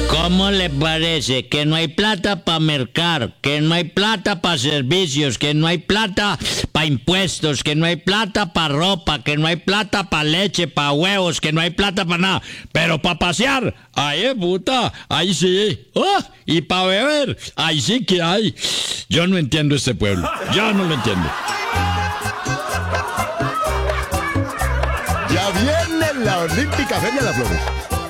¿Cómo le parece que no hay plata para mercar, que no hay plata para servicios, que no hay plata para impuestos, que no hay plata para ropa, que no hay plata para leche, para huevos, que no hay plata para nada? Pero para pasear, ahí puta, ahí sí. ¡Oh! Y para beber, ahí sí que hay. Yo no entiendo este pueblo, yo no lo entiendo. Ya viene la Olímpica Feria de las Flores.